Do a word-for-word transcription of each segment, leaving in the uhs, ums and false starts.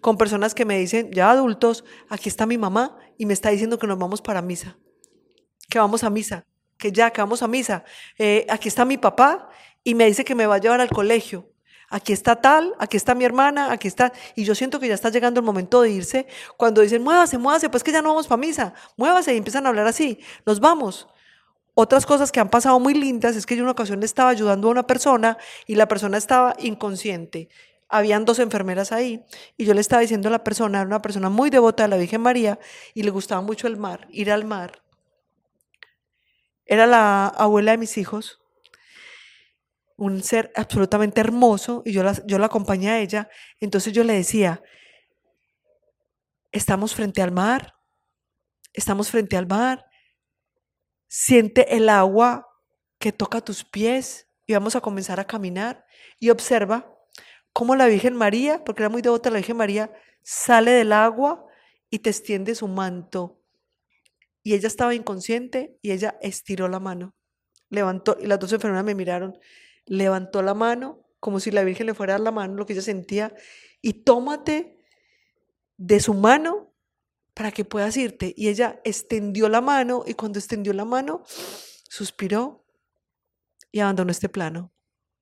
con personas que me dicen, ya adultos, aquí está mi mamá y me está diciendo que nos vamos para misa, que vamos a misa, que ya, que vamos a misa. Eh, aquí está mi papá y me dice que me va a llevar al colegio. Aquí está tal, aquí está mi hermana, aquí está. Y yo siento que ya está llegando el momento de irse. Cuando dicen, muévase, muévase, pues que ya no vamos para misa, muévase, y empiezan a hablar así, nos vamos. Otras cosas que han pasado muy lindas es que yo en una ocasión le estaba ayudando a una persona y la persona estaba inconsciente. Habían dos enfermeras ahí y yo le estaba diciendo a la persona, era una persona muy devota de la Virgen María y le gustaba mucho el mar, ir al mar. Era la abuela de mis hijos, un ser absolutamente hermoso, y yo la, yo la acompañé a ella. Entonces yo le decía, estamos frente al mar, estamos frente al mar, siente el agua que toca tus pies y vamos a comenzar a caminar y observa cómo la Virgen María, porque era muy devota la Virgen María, sale del agua y te extiende su manto. Y ella estaba inconsciente y ella estiró la mano, levantó, y las dos enfermeras me miraron, levantó la mano como si la Virgen le fuera a dar la mano, lo que ella sentía, y tómate de su mano para que puedas irte. Y ella extendió la mano y cuando extendió la mano, suspiró y abandonó este plano.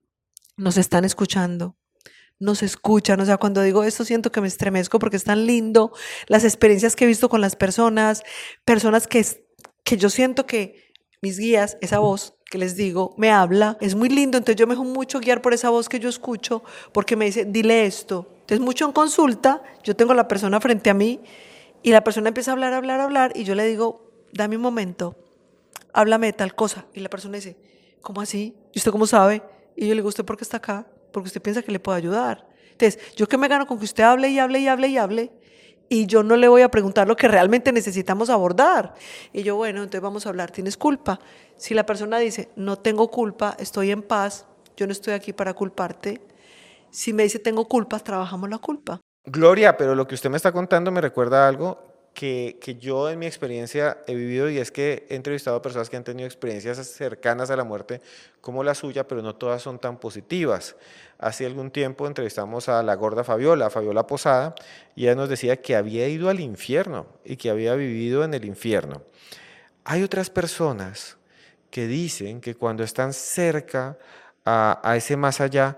Nos están escuchando, nos escuchan, o sea, cuando digo esto siento que me estremezco porque es tan lindo, las experiencias que he visto con las personas, personas que, que yo siento que mis guías, esa voz que les digo, me habla, es muy lindo, entonces yo me dejo mucho guiar por esa voz que yo escucho, porque me dice, dile esto. Entonces mucho en consulta, yo tengo a la persona frente a mí y la persona empieza a hablar, hablar, hablar y yo le digo, dame un momento, háblame de tal cosa. Y la persona dice, ¿cómo así? ¿Y usted cómo sabe? Y yo le digo, ¿usted por qué está acá? Porque usted piensa que le puedo ayudar. Entonces, ¿yo qué me gano con que usted hable y hable y hable y hable? Y yo no le voy a preguntar lo que realmente necesitamos abordar. Y yo, bueno, entonces vamos a hablar, ¿tienes culpa? Si la persona dice, no tengo culpa, estoy en paz, yo no estoy aquí para culparte. Si me dice, tengo culpas, trabajamos la culpa. Gloria, pero lo que usted me está contando me recuerda a algo que, que yo en mi experiencia he vivido, y es que he entrevistado a personas que han tenido experiencias cercanas a la muerte como la suya, pero no todas son tan positivas. Hace algún tiempo entrevistamos a la gorda Fabiola, Fabiola Posada, y ella nos decía que había ido al infierno y que había vivido en el infierno. Hay otras personas que dicen que cuando están cerca a, a ese más allá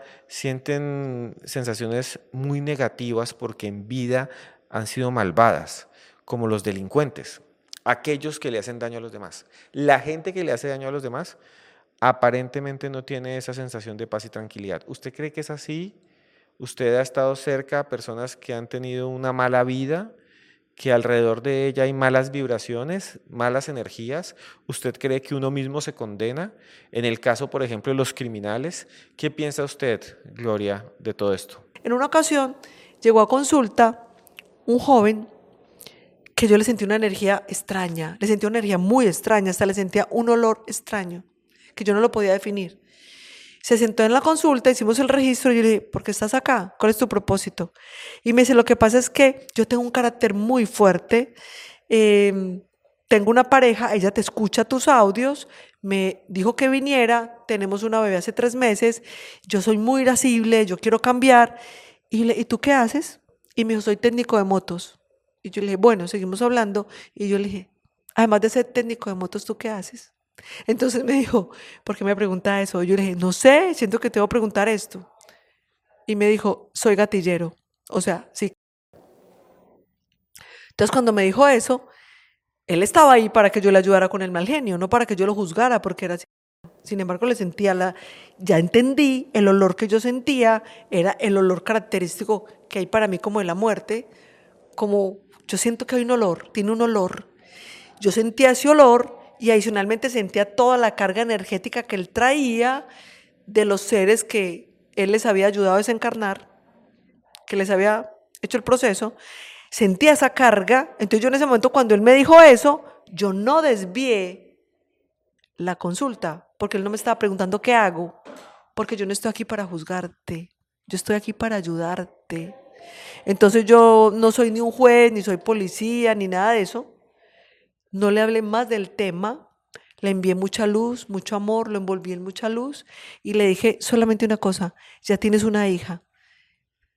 sienten sensaciones muy negativas porque en vida han sido malvadas, como los delincuentes, aquellos que le hacen daño a los demás. La gente que le hace daño a los demás aparentemente no tiene esa sensación de paz y tranquilidad. ¿Usted cree que es así? ¿Usted ha estado cerca a personas que han tenido una mala vida, que alrededor de ella hay malas vibraciones, malas energías? ¿Usted cree que uno mismo se condena? En el caso, por ejemplo, de los criminales, ¿qué piensa usted, Gloria, de todo esto? En una ocasión llegó a consulta un joven que yo le sentí una energía extraña, le sentí una energía muy extraña, hasta le sentía un olor extraño, que yo no lo podía definir. Se sentó en la consulta, hicimos el registro y yo le dije, ¿por qué estás acá? ¿Cuál es tu propósito? Y me dice, lo que pasa es que yo tengo un carácter muy fuerte, eh, tengo una pareja, ella te escucha tus audios, me dijo que viniera, tenemos una bebé hace tres meses, yo soy muy irascible, yo quiero cambiar. Y, le, ¿y tú qué haces? Y me dijo, soy técnico de motos. Y yo le dije, bueno, seguimos hablando. Y yo le dije, además de ser técnico de motos, ¿tú qué haces? Entonces me dijo, ¿por qué me pregunta eso? Yo le dije, no sé, siento que te voy a preguntar esto. Y me dijo, soy gatillero. O sea, sí. Entonces cuando me dijo eso, él estaba ahí para que yo le ayudara con el mal genio, no para que yo lo juzgara, porque era así. Sin embargo, le sentía la... Ya entendí, el olor que yo sentía era el olor característico que hay para mí como de la muerte. Como yo siento que hay un olor, tiene un olor. Yo sentía ese olor y adicionalmente sentía toda la carga energética que él traía de los seres que él les había ayudado a desencarnar, que les había hecho el proceso. Sentía esa carga. Entonces yo en ese momento, cuando él me dijo eso, yo no desvié la consulta, porque él no me estaba preguntando qué hago, porque yo no estoy aquí para juzgarte, yo estoy aquí para ayudarte. Entonces yo no soy ni un juez, ni soy policía, ni nada de eso. No le hablé más del tema, le envié mucha luz, mucho amor, lo envolví en mucha luz y le dije solamente una cosa, ya tienes una hija,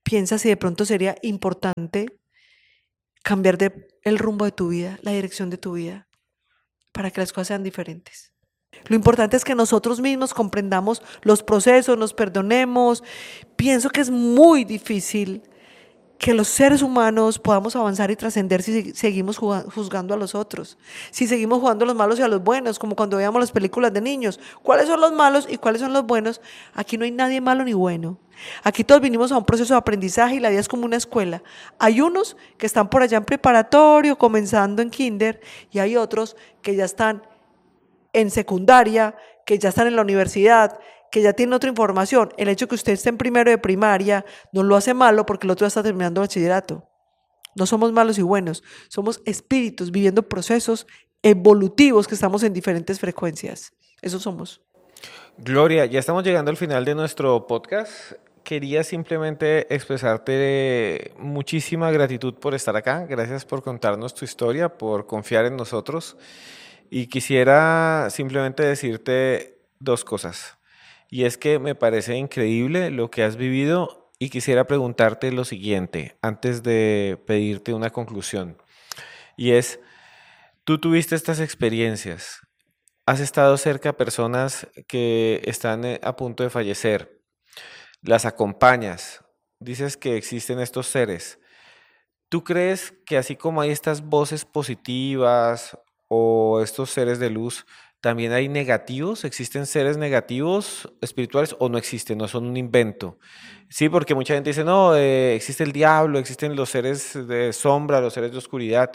piensa si de pronto sería importante cambiar de, el rumbo de tu vida, la dirección de tu vida, para que las cosas sean diferentes. Lo importante es que nosotros mismos comprendamos los procesos, nos perdonemos. Pienso que es muy difícil que los seres humanos podamos avanzar y trascender si seguimos juzgando a los otros, si seguimos jugando a los malos y a los buenos, como cuando veíamos las películas de niños. ¿Cuáles son los malos y cuáles son los buenos? Aquí no hay nadie malo ni bueno. Aquí todos vinimos a un proceso de aprendizaje y la vida es como una escuela. Hay unos que están por allá en preparatorio, comenzando en kinder, y hay otros que ya están en secundaria, que ya están en la universidad, que ya tienen otra información. El hecho de que usted esté en primero de primaria no lo hace malo porque el otro ya está terminando bachillerato. No somos malos y buenos, somos espíritus viviendo procesos evolutivos que estamos en diferentes frecuencias. Eso somos. Gloria, ya estamos llegando al final de nuestro podcast. Quería simplemente expresarte muchísima gratitud por estar acá. Gracias por contarnos tu historia, por confiar en nosotros. Y quisiera simplemente decirte dos cosas. Y es que me parece increíble lo que has vivido y quisiera preguntarte lo siguiente antes de pedirte una conclusión. Y es, tú tuviste estas experiencias, has estado cerca a personas que están a punto de fallecer, las acompañas, dices que existen estos seres. ¿Tú crees que así como hay estas voces positivas o estos seres de luz, también hay negativos? ¿Existen seres negativos espirituales o no existen? ¿No son un invento? Sí, porque mucha gente dice, no, eh, existe el diablo, existen los seres de sombra, los seres de oscuridad.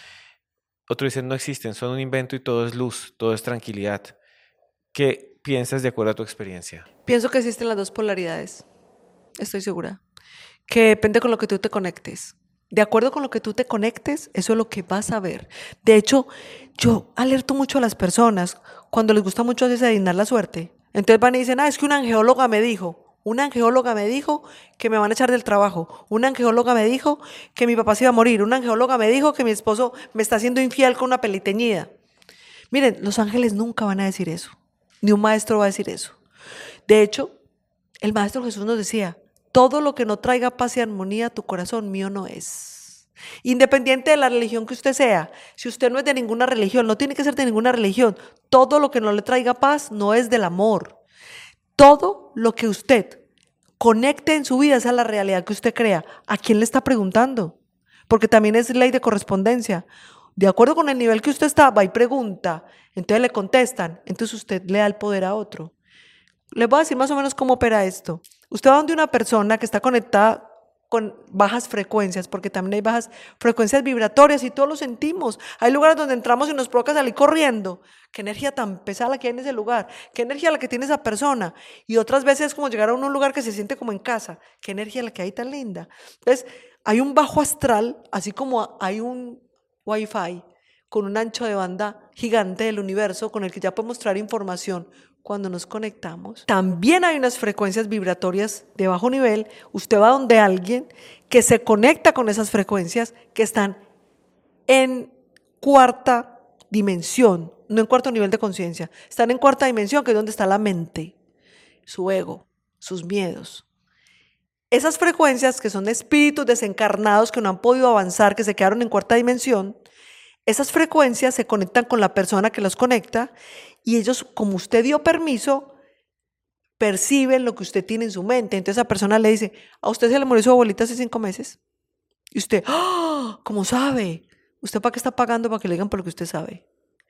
Otros dicen, no existen, son un invento y todo es luz, todo es tranquilidad. ¿Qué piensas de acuerdo a tu experiencia? Pienso que existen las dos polaridades, estoy segura, que depende con lo que tú te conectes. De acuerdo con lo que tú te conectes, eso es lo que vas a ver. De hecho, yo alerto mucho a las personas cuando les gusta mucho adivinar la suerte. Entonces van y dicen, ah, es que una angeóloga me dijo, una angeóloga me dijo que me van a echar del trabajo, una angeóloga me dijo que mi papá se iba a morir, una angeóloga me dijo que mi esposo me está haciendo infiel con una peliteñida. Miren, los ángeles nunca van a decir eso, ni un maestro va a decir eso. De hecho, el Maestro Jesús nos decía, todo lo que no traiga paz y armonía a tu corazón, mío no es. Independiente de la religión que usted sea, si usted no es de ninguna religión, no tiene que ser de ninguna religión, todo lo que no le traiga paz no es del amor. Todo lo que usted conecte en su vida es a la realidad que usted crea. ¿A quién le está preguntando? Porque también es ley de correspondencia. De acuerdo con el nivel que usted está, va y pregunta, entonces le contestan, entonces usted le da el poder a otro. Les voy a decir más o menos cómo opera esto. Usted va donde una persona que está conectada con bajas frecuencias, porque también hay bajas frecuencias vibratorias y todos lo sentimos. Hay lugares donde entramos y nos provoca salir corriendo. Qué energía tan pesada la que hay en ese lugar. Qué energía la que tiene esa persona. Y otras veces es como llegar a un lugar que se siente como en casa. Qué energía la que hay tan linda. Entonces, hay un bajo astral, así como hay un wifi con un ancho de banda gigante del universo con el que ya podemos traer información. Cuando nos conectamos, también hay unas frecuencias vibratorias de bajo nivel. Usted va donde alguien que se conecta con esas frecuencias que están en cuarta dimensión, no en cuarto nivel de conciencia, están en cuarta dimensión, que es donde está la mente, su ego, sus miedos. Esas frecuencias que son espíritus desencarnados que no han podido avanzar, que se quedaron en cuarta dimensión, esas frecuencias se conectan con la persona que los conecta y ellos, como usted dio permiso, perciben lo que usted tiene en su mente. Entonces esa persona le dice, a usted se le murió su abuelita hace cinco meses. Y usted, ¡ah! ¿Cómo sabe? ¿Usted para qué está pagando para que le digan por lo que usted sabe?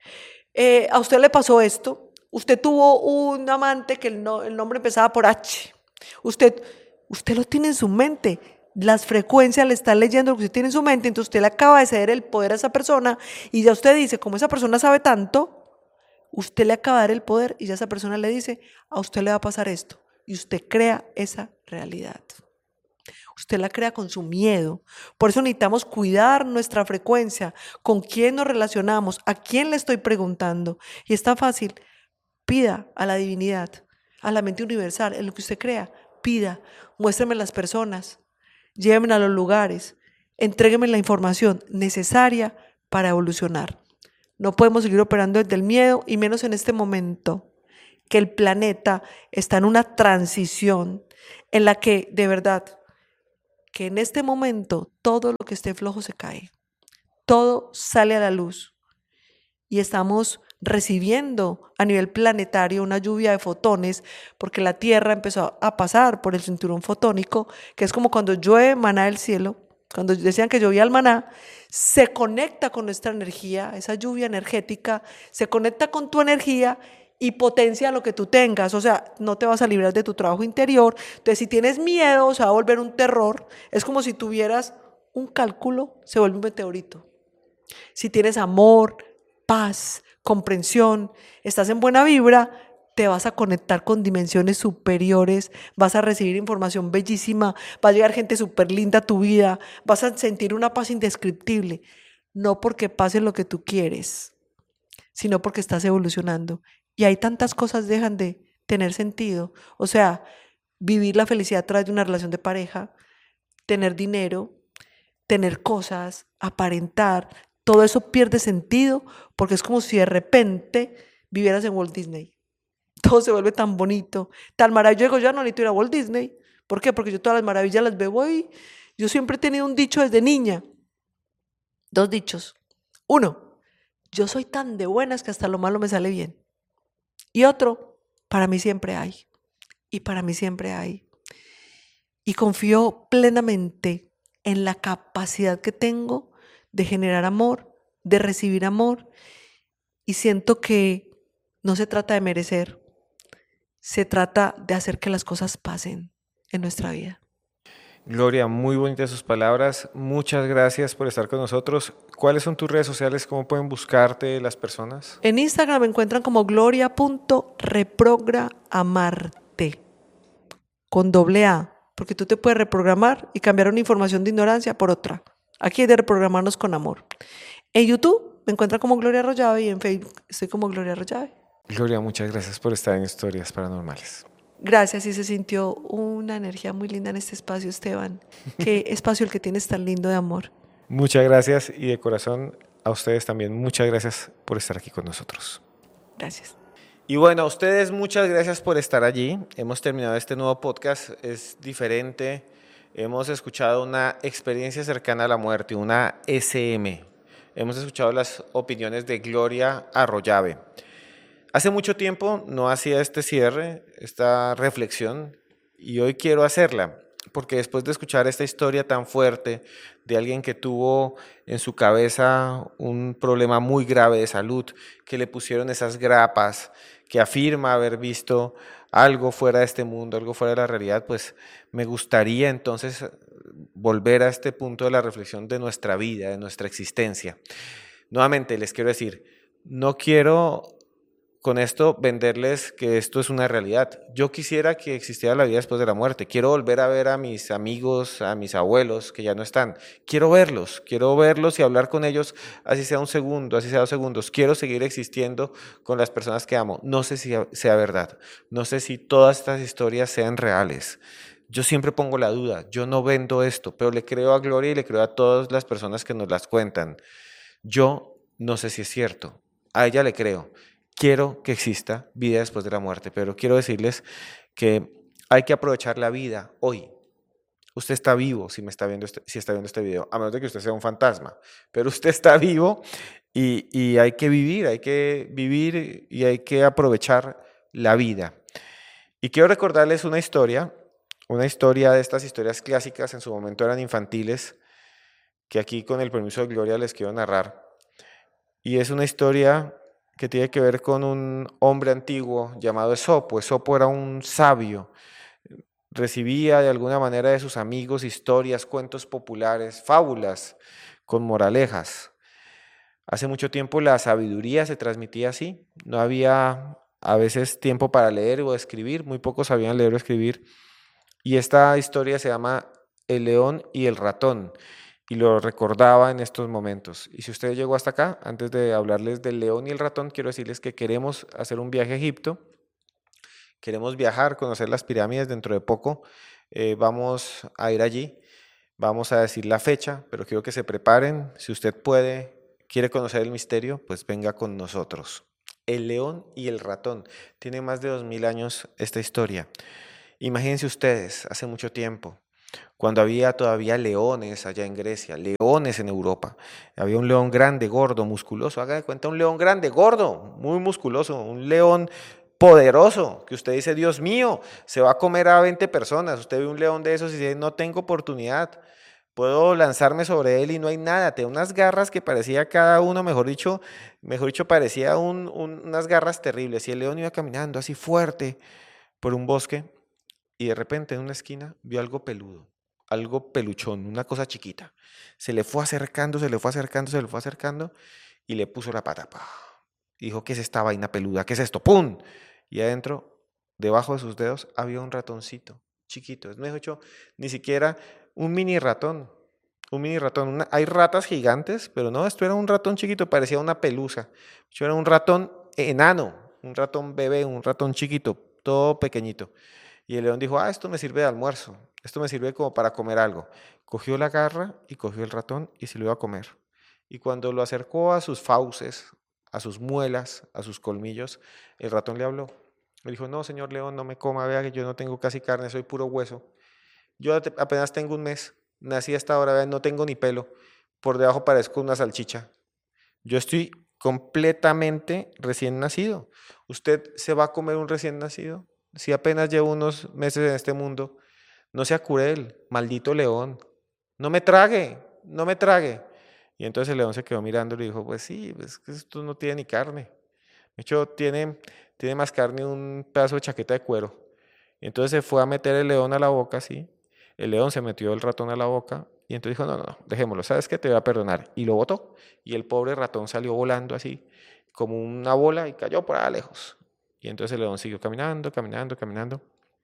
Eh, a usted le pasó esto. Usted tuvo un amante que el, no, el nombre empezaba por H. Usted, usted lo tiene en su mente. Las frecuencias le están leyendo lo que usted tiene en su mente, entonces usted le acaba de ceder el poder a esa persona y ya usted dice, como esa persona sabe tanto, usted le acaba de dar el poder y ya esa persona le dice, a usted le va a pasar esto. Y usted crea esa realidad. Usted la crea con su miedo. Por eso necesitamos cuidar nuestra frecuencia, con quién nos relacionamos, a quién le estoy preguntando. Y está fácil, pida a la divinidad, a la mente universal, en lo que usted crea, pida, muéstreme las personas. Llévenme a los lugares, entréguenme la información necesaria para evolucionar. No podemos seguir operando desde el miedo y menos en este momento que el planeta está en una transición en la que de verdad que en este momento todo lo que esté flojo se cae. Todo sale a la luz. Y estamos recibiendo a nivel planetario una lluvia de fotones porque la Tierra empezó a pasar por el cinturón fotónico, que es como cuando llueve maná del cielo. Cuando decían que llovía el maná, se conecta con nuestra energía, esa lluvia energética, se conecta con tu energía y potencia lo que tú tengas. O sea, no te vas a librar de tu trabajo interior. Entonces, si tienes miedo, se va a volver un terror. Es como si tuvieras un cálculo, se vuelve un meteorito. Si tienes amor, paz, comprensión, estás en buena vibra, te vas a conectar con dimensiones superiores, vas a recibir información bellísima, va a llegar gente súper linda a tu vida, vas a sentir una paz indescriptible, no porque pase lo que tú quieres, sino porque estás evolucionando. Y hay tantas cosas dejan de tener sentido. O sea, vivir la felicidad a través de una relación de pareja, tener dinero, tener cosas, aparentar, todo eso pierde sentido porque es como si de repente vivieras en Walt Disney. Todo se vuelve tan bonito, tan maravilloso. Yo digo, ya no necesito ir a Walt Disney. ¿Por qué? Porque yo todas las maravillas las veo hoy. Yo siempre he tenido un dicho desde niña. Dos dichos. Uno, yo soy tan de buenas que hasta lo malo me sale bien. Y otro, para mí siempre hay. Y para mí siempre hay. Y confío plenamente en la capacidad que tengo de generar amor, de recibir amor. Y siento que no se trata de merecer. Se trata de hacer que las cosas pasen en nuestra vida. Gloria, muy bonitas sus palabras. Muchas gracias por estar con nosotros. ¿Cuáles son tus redes sociales? ¿Cómo pueden buscarte las personas? En Instagram me encuentran como gloria punto reprogramarte con doble A, porque tú te puedes reprogramar y cambiar una información de ignorancia por otra. Aquí hay de reprogramarnos con amor. En YouTube me encuentran como Gloria Arroyave y en Facebook estoy como Gloria Arroyave. Gloria, muchas gracias por estar en Historias Paranormales. Gracias, y se sintió una energía muy linda en este espacio, Esteban. Qué espacio el que tienes tan lindo de amor. Muchas gracias y de corazón a ustedes también muchas gracias por estar aquí con nosotros. Gracias. Y bueno, a ustedes muchas gracias por estar allí. Hemos terminado este nuevo podcast, es diferente. Hemos escuchado una experiencia cercana a la muerte, una S M. Hemos escuchado las opiniones de Gloria Arroyave. Hace mucho tiempo no hacía este cierre, esta reflexión, y hoy quiero hacerla, porque después de escuchar esta historia tan fuerte de alguien que tuvo en su cabeza un problema muy grave de salud, que le pusieron esas grapas, que afirma haber visto algo fuera de este mundo, algo fuera de la realidad, pues me gustaría entonces volver a este punto de la reflexión de nuestra vida, de nuestra existencia. Nuevamente les quiero decir, no quiero con esto venderles que esto es una realidad. Yo quisiera que existiera la vida después de la muerte. Quiero volver a ver a mis amigos, a mis abuelos que ya no están. Quiero verlos, quiero verlos y hablar con ellos, así sea un segundo, así sea dos segundos. Quiero seguir existiendo con las personas que amo. No sé si sea verdad, no sé si todas estas historias sean reales. Yo siempre pongo la duda, yo no vendo esto, pero le creo a Gloria y le creo a todas las personas que nos las cuentan. Yo no sé si es cierto, a ella le creo. Quiero que exista vida después de la muerte, pero quiero decirles que hay que aprovechar la vida hoy. Usted está vivo si, me está, viendo este, si está viendo este video, a menos de que usted sea un fantasma, pero usted está vivo y, y hay que vivir, hay que vivir y hay que aprovechar la vida. Y quiero recordarles una historia, una historia de estas historias clásicas, en su momento eran infantiles, que aquí con el permiso de Gloria les quiero narrar. Y es una historia que tiene que ver con un hombre antiguo llamado Esopo. Esopo era un sabio, recibía de alguna manera de sus amigos historias, cuentos populares, fábulas con moralejas. Hace mucho tiempo la sabiduría se transmitía así, no había a veces tiempo para leer o escribir, muy pocos sabían leer o escribir, y esta historia se llama El león y el ratón, y lo recordaba en estos momentos. Y si usted llegó hasta acá, antes de hablarles del león y el ratón, quiero decirles que queremos hacer un viaje a Egipto, queremos viajar, conocer las pirámides dentro de poco, eh, vamos a ir allí, vamos a decir la fecha, pero quiero que se preparen, si usted puede, quiere conocer el misterio, pues venga con nosotros. El león y el ratón, tiene más de dos mil años esta historia. Imagínense ustedes, hace mucho tiempo, cuando había todavía leones allá en Grecia, leones en Europa. Había un león grande, gordo, musculoso. Haga de cuenta un león grande, gordo, muy musculoso, un león poderoso, que usted dice, Dios mío, se va a comer a veinte personas. Usted ve un león de esos y dice, no tengo oportunidad. Puedo lanzarme sobre él y no hay nada. Tiene unas garras que parecía cada uno, mejor dicho, mejor dicho, parecía un- un- unas garras terribles. Y el león iba caminando así fuerte por un bosque y de repente en una esquina vio algo peludo, algo peluchón, una cosa chiquita. Se le fue acercando, se le fue acercando, se le fue acercando y le puso la pata. ¡Pa! Dijo, ¿qué es esta vaina peluda? ¿Qué es esto? ¡Pum! Y adentro, debajo de sus dedos, había un ratoncito chiquito. Es mejor dicho, ni siquiera un mini ratón. Un mini ratón. Una- hay ratas gigantes, pero no, esto era un ratón chiquito, parecía una pelusa. Esto era un ratón enano, un ratón bebé, un ratón chiquito, todo pequeñito. Y el león dijo, ah, esto me sirve de almuerzo, esto me sirve como para comer algo. Cogió la garra y cogió el ratón y se lo iba a comer. Y cuando lo acercó a sus fauces, a sus muelas, a sus colmillos, el ratón le habló. Le dijo, no, señor león, no me coma, vea que yo no tengo casi carne, soy puro hueso. Yo ate- apenas tengo un mes, nací hasta ahora, vea, no tengo ni pelo, por debajo parezco una salchicha. Yo estoy completamente recién nacido. ¿Usted se va a comer un recién nacido? Si apenas llevo unos meses en este mundo, no sea cruel, maldito león. No me trague, no me trague. Y entonces el león se quedó mirando y le dijo, pues sí, es que esto no tiene ni carne. De hecho, tiene, tiene más carne un pedazo de chaqueta de cuero. Y entonces se fue a meter el león a la boca, sí. El león se metió el ratón a la boca y entonces dijo, no, no, no, dejémoslo, ¿sabes qué? Te voy a perdonar. Y lo botó. Y el pobre ratón salió volando así, como una bola y cayó por allá lejos. Y entonces el león siguió caminando, caminando, caminando.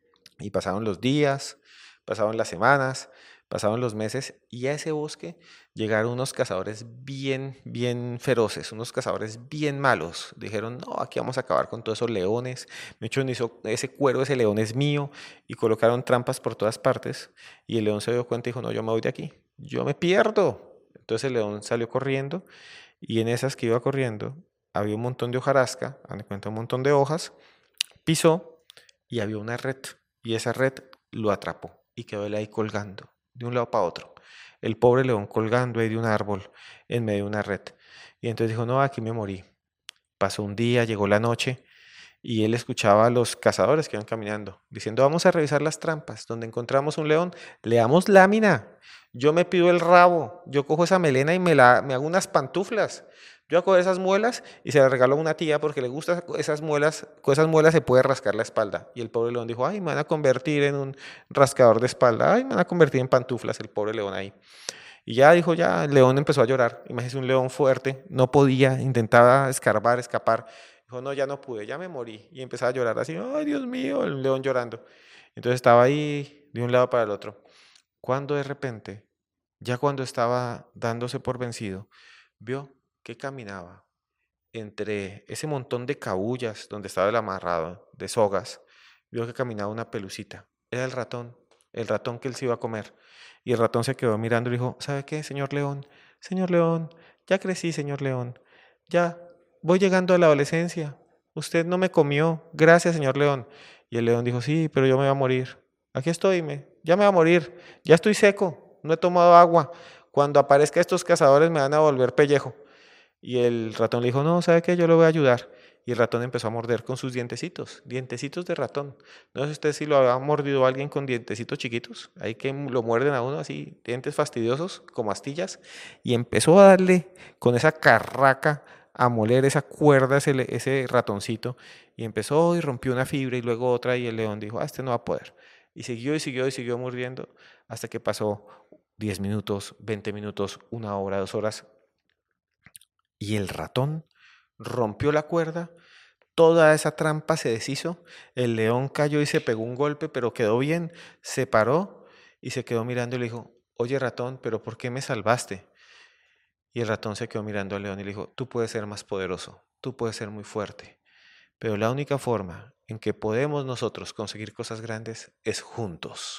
Y pasaron los días, pasaron las semanas, pasaron los meses y a ese bosque llegaron unos cazadores bien, bien feroces, unos cazadores bien malos. Dijeron, no, aquí vamos a acabar con todos esos leones. Me hecho ese cuero, ese león es mío. Y colocaron trampas por todas partes. Y el león se dio cuenta y dijo, no, yo me voy de aquí, yo me pierdo. Entonces el león salió corriendo y en esas que iba corriendo había un montón de hojarasca, dan cuenta, un montón de hojas, pisó y había una red y esa red lo atrapó y quedó él ahí colgando de un lado para otro. El pobre león colgando ahí de un árbol en medio de una red. Y entonces dijo, no, aquí me morí. Pasó un día, llegó la noche y él escuchaba a los cazadores que iban caminando, diciendo, vamos a revisar las trampas. Donde encontramos un león, le damos lámina. Yo me pido el rabo, yo cojo esa melena y me, la, me hago unas pantuflas. Yo voy a coger esas muelas y se las regalo a una tía porque le gusta esas muelas, con esas muelas se puede rascar la espalda. Y el pobre león dijo, ay, me van a convertir en un rascador de espalda, ay, me van a convertir en pantuflas, el pobre león ahí. Y ya dijo, ya, el león empezó a llorar. Imagínese un león fuerte, no podía, intentaba escarbar, escapar. Dijo, no, ya no pude, ya me morí. Y empezaba a llorar así, ay, Dios mío, el león llorando. Entonces estaba ahí de un lado para el otro. Cuando de repente, ya cuando estaba dándose por vencido, vio que caminaba entre ese montón de cabullas donde estaba el amarrado, de sogas, vio que caminaba una pelucita. Era el ratón, el ratón que él se iba a comer. Y el ratón se quedó mirando y dijo, ¿sabe qué, señor león? Señor león, ya crecí, señor león. Ya voy llegando a la adolescencia. Usted no me comió. Gracias, señor león. Y el león dijo, sí, pero yo me voy a morir. Aquí estoy, me, ya me voy a morir. Ya estoy seco, no he tomado agua. Cuando aparezca estos cazadores me van a volver pellejo. Y el ratón le dijo, no, ¿sabe qué? Yo lo voy a ayudar. Y el ratón empezó a morder con sus dientecitos, dientecitos de ratón. No sé usted si lo había mordido a alguien con dientecitos chiquitos, ahí que lo muerden a uno así, dientes fastidiosos, como astillas. Y empezó a darle con esa carraca a moler esa cuerda, ese, le- ese ratoncito. Y empezó y rompió una fibra y luego otra y el león dijo, ah, este no va a poder. Y siguió y siguió y siguió mordiendo hasta que pasó diez minutos, veinte minutos, una hora, dos horas y el ratón rompió la cuerda, toda esa trampa se deshizo, el león cayó y se pegó un golpe, pero quedó bien, se paró y se quedó mirando y le dijo, oye ratón, pero ¿por qué me salvaste? Y el ratón se quedó mirando al león y le dijo, tú puedes ser más poderoso, tú puedes ser muy fuerte, pero la única forma en que podemos nosotros conseguir cosas grandes es juntos.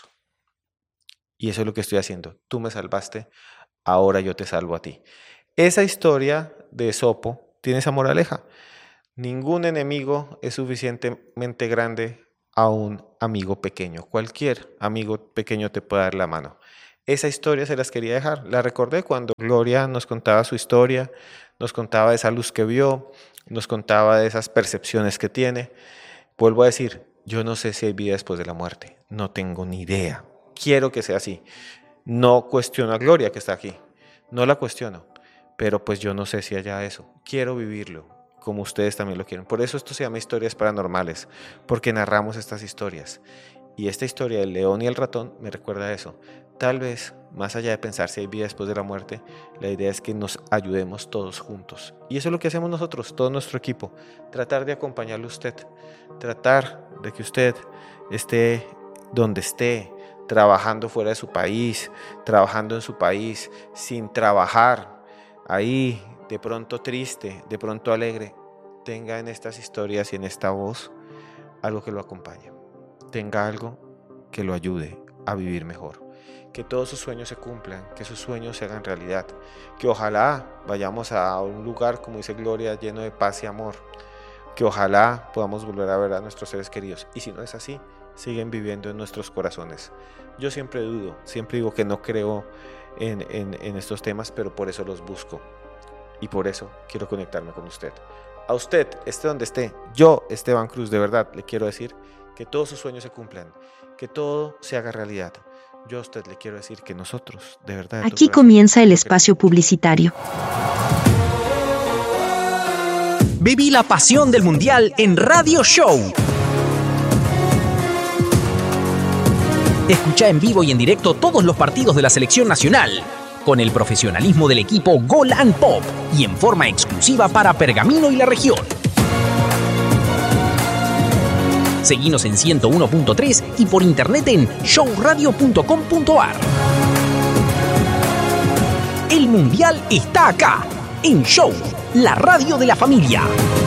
Y eso es lo que estoy haciendo. Tú me salvaste, ahora yo te salvo a ti. Esa historia de Esopo tiene esa moraleja. Ningún enemigo es suficientemente grande a un amigo pequeño. Cualquier amigo pequeño te puede dar la mano. Esa historia se las quería dejar. La recordé cuando Gloria nos contaba su historia, nos contaba de esa luz que vio, nos contaba de esas percepciones que tiene. Vuelvo a decir, yo no sé si hay vida después de la muerte. No tengo ni idea. Quiero que sea así. No cuestiono a Gloria que está aquí. No la cuestiono. Pero pues yo no sé si haya eso. Quiero vivirlo, como ustedes también lo quieren. Por eso esto se llama Historias Paranormales, porque narramos estas historias. Y esta historia del león y el ratón me recuerda a eso. Tal vez, más allá de pensar si hay vida después de la muerte, la idea es que nos ayudemos todos juntos. Y eso es lo que hacemos nosotros, todo nuestro equipo. Tratar de acompañarle a usted. Tratar de que usted esté donde esté, trabajando fuera de su país, trabajando en su país, sin trabajar, ahí, de pronto triste, de pronto alegre. Tenga en estas historias y en esta voz algo que lo acompañe. Tenga algo que lo ayude a vivir mejor. Que todos sus sueños se cumplan, que sus sueños se hagan realidad, que ojalá vayamos a un lugar, como dice Gloria, lleno de paz y amor, que ojalá podamos volver a ver a nuestros seres queridos, y si no es así, siguen viviendo en nuestros corazones. Yo siempre dudo, siempre digo que no creo en, en, en estos temas, pero por eso los busco, y por eso quiero conectarme con usted. A usted, esté donde esté, yo, Esteban Cruz, de verdad, le quiero decir que todos sus sueños se cumplan, que todo se haga realidad. Yo a usted le quiero decir que nosotros, de verdad... De Aquí corazón, comienza el espacio publicitario. Viví la pasión del Mundial en Radio Show. Escucha en vivo y en directo todos los partidos de la selección nacional, con el profesionalismo del equipo Gol and Pop y en forma exclusiva para Pergamino y la región. Seguinos en ciento uno punto tres y por internet en show radio punto com punto a r. El Mundial está acá, en Show, la radio de la familia.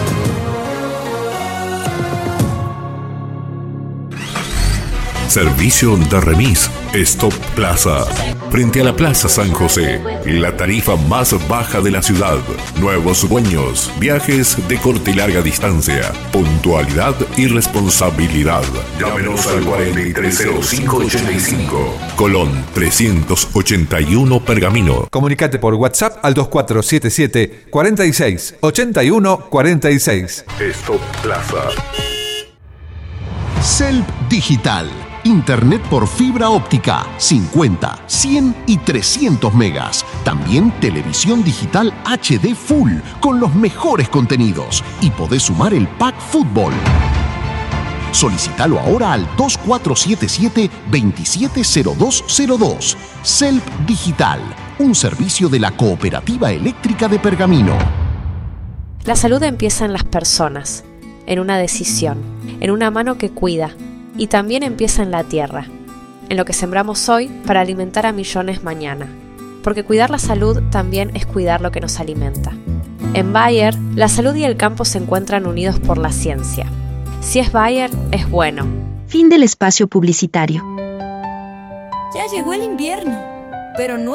Servicio de remis Stop Plaza. Frente a la Plaza San José, la tarifa más baja de la ciudad. Nuevos dueños, viajes de corta y larga distancia, puntualidad y responsabilidad. Llámenos al cuarenta y tres cero cinco ochenta y cinco. Colón trescientos ochenta y uno Pergamino. Comunicate por WhatsApp al dos cuatro siete siete, cuarenta y seis, ochenta y uno, cuarenta y seis. Stop Plaza. Celp Digital. Internet por fibra óptica, cincuenta, cien y trescientos megas. También televisión digital H D Full con los mejores contenidos. Y podés sumar el pack fútbol. Solicítalo ahora al dos cuatro siete siete, veintisiete cero dos cero dos. Celp Digital, un servicio de la Cooperativa Eléctrica de Pergamino. La salud empieza en las personas, en una decisión, en una mano que cuida. Y también empieza en la tierra, en lo que sembramos hoy para alimentar a millones mañana. Porque cuidar la salud también es cuidar lo que nos alimenta. En Bayer, la salud y el campo se encuentran unidos por la ciencia. Si es Bayer, es bueno. Fin del espacio publicitario. Ya llegó el invierno, pero no